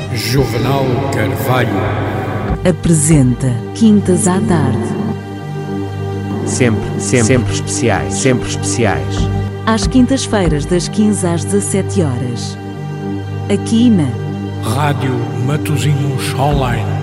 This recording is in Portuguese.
Juvenal Carvalho apresenta Quintas à Tarde. Sempre especiais. Às quintas-feiras, das 15 às 17 horas. Aqui na Rádio Matosinhos Online.